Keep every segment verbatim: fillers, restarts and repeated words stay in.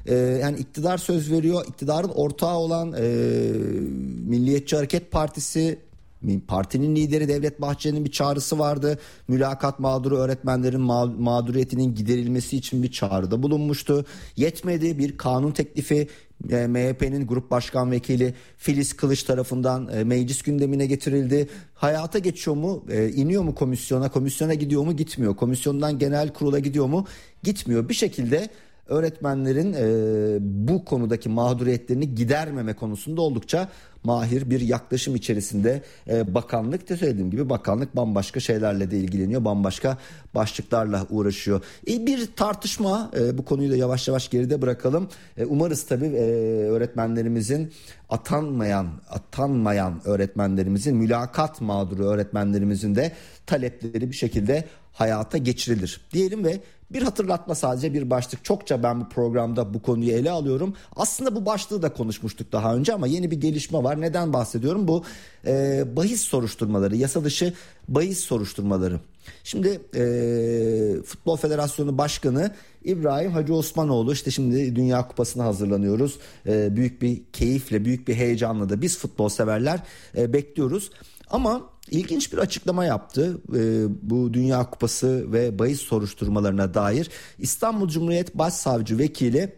e, yani iktidar söz veriyor. İktidarın ortağı olan e, Milliyetçi Hareket Partisi, partinin lideri Devlet Bahçeli'nin bir çağrısı vardı. Mülakat mağduru öğretmenlerin ma- mağduriyetinin giderilmesi için bir çağrıda bulunmuştu. Yetmedi, bir kanun teklifi e, M H P'nin Grup Başkan Vekili Filiz Kılıç tarafından e, meclis gündemine getirildi. Hayata geçiyor mu? E, iniyor mu komisyona? Komisyona gidiyor mu? Gitmiyor. Komisyondan genel kurula gidiyor mu? Gitmiyor. Bir şekilde öğretmenlerin e, bu konudaki mağduriyetlerini gidermeme konusunda oldukça mahir bir yaklaşım içerisinde. e, bakanlık da söylediğim gibi bakanlık bambaşka şeylerle de ilgileniyor, bambaşka başlıklarla uğraşıyor. E, bir tartışma, e, bu konuyu da yavaş yavaş geride bırakalım. E, umarız tabii e, öğretmenlerimizin atanmayan atanmayan öğretmenlerimizin, mülakat mağduru öğretmenlerimizin de talepleri bir şekilde hayata geçirilir diyelim ve bir hatırlatma, sadece bir başlık. Çokça ben bu programda bu konuyu ele alıyorum. Aslında bu başlığı da konuşmuştuk daha önce ama yeni bir gelişme var. Neden bahsediyorum? Bu e, bahis soruşturmaları, yasa dışı bahis soruşturmaları. Şimdi e, Futbol Federasyonu Başkanı İbrahim Hacı Osmanoğlu, işte şimdi Dünya Kupası'na hazırlanıyoruz. E, büyük bir keyifle, büyük bir heyecanla da biz futbol severler e, bekliyoruz. Ama ilginç bir açıklama yaptı ee, bu Dünya Kupası ve bahis soruşturmalarına dair. İstanbul Cumhuriyet Başsavcı Vekili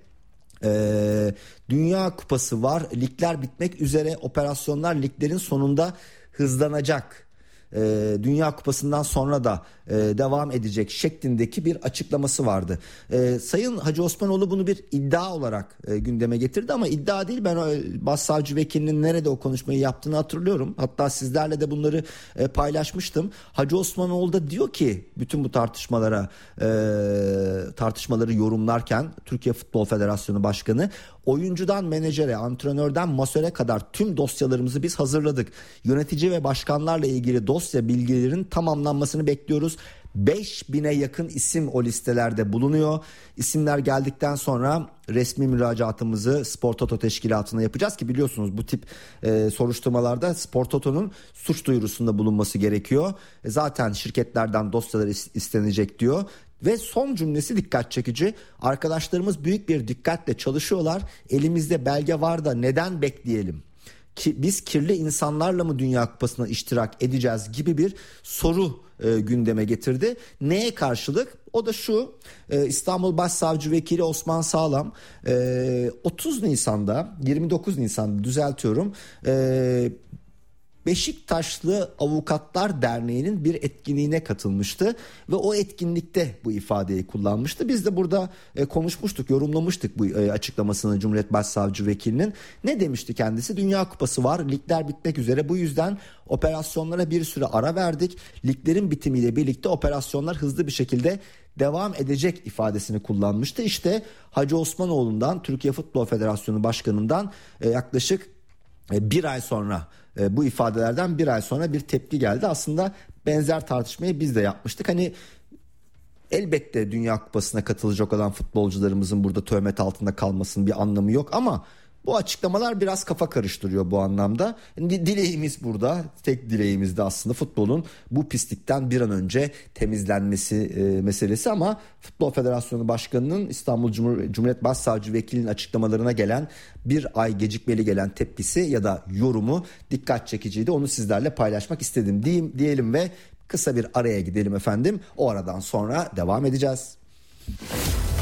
e, Dünya Kupası var, ligler bitmek üzere, operasyonlar liglerin sonunda hızlanacak, e, Dünya Kupası'ndan sonra da e, devam edecek şeklindeki bir açıklaması vardı. E, Sayın Hacı Osmanoğlu bunu bir iddia olarak e, gündeme getirdi ama iddia değil. Ben o başsavcı vekilinin nerede o konuşmayı yaptığını hatırlıyorum. Hatta sizlerle de bunları e, paylaşmıştım. Hacı Osmanoğlu da diyor ki bütün bu tartışmalara e, tartışmaları yorumlarken, Türkiye Futbol Federasyonu Başkanı, oyuncudan menajere, antrenörden masöre kadar tüm dosyalarımızı biz hazırladık. Yönetici ve başkanlarla ilgili dosya bilgilerin tamamlanmasını bekliyoruz. beş bine yakın isim o listelerde bulunuyor. İsimler geldikten sonra resmi müracaatımızı Spor Toto Teşkilatı'na yapacağız ki biliyorsunuz bu tip e, soruşturmalarda Spor Toto'nun suç duyurusunda bulunması gerekiyor. E, zaten şirketlerden dosyalar istenecek diyor. Ve son cümlesi dikkat çekici. Arkadaşlarımız büyük bir dikkatle çalışıyorlar. Elimizde belge var da neden bekleyelim? Ki biz kirli insanlarla mı Dünya Kupası'na iştirak edeceğiz gibi bir soru e, gündeme getirdi. Neye karşılık? O da şu: e, İstanbul Başsavcı Vekili Osman Sağlam e, otuz Nisan'da yirmi dokuz Nisan'da düzeltiyorum e, Beşiktaşlı Avukatlar Derneği'nin bir etkinliğine katılmıştı ve o etkinlikte bu ifadeyi kullanmıştı. Biz de burada e, konuşmuştuk, yorumlamıştık bu e, açıklamasını Cumhuriyet Başsavcı Vekilinin. Ne demişti kendisi? Dünya Kupası var, ligler bitmek üzere, bu yüzden operasyonlara bir süre ara verdik. Liglerin bitimiyle birlikte operasyonlar hızlı bir şekilde devam edecek ifadesini kullanmıştı. İşte Hacı Osmanoğlu'ndan, Türkiye Futbol Federasyonu Başkanı'ndan e, yaklaşık e, bir ay sonra, bu ifadelerden bir ay sonra bir tepki geldi. Aslında benzer tartışmayı biz de yapmıştık. Hani elbette Dünya Kupası'na katılacak olan futbolcularımızın burada töhmet altında kalmasının bir anlamı yok ama bu açıklamalar biraz kafa karıştırıyor bu anlamda. Dileğimiz burada, tek dileğimiz de aslında futbolun bu pislikten bir an önce temizlenmesi e, meselesi ama Futbol Federasyonu Başkanı'nın İstanbul Cumhur- Cumhuriyet Başsavcı Vekili'nin açıklamalarına gelen bir ay gecikmeli gelen tepkisi ya da yorumu dikkat çekiciydi. Onu sizlerle paylaşmak istedim diyeyim, diyelim ve kısa bir araya gidelim efendim. O aradan sonra devam edeceğiz.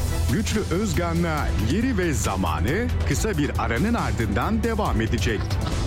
Güçlü Özgan'la Yeri ve Zamanı kısa bir aranın ardından devam edecek.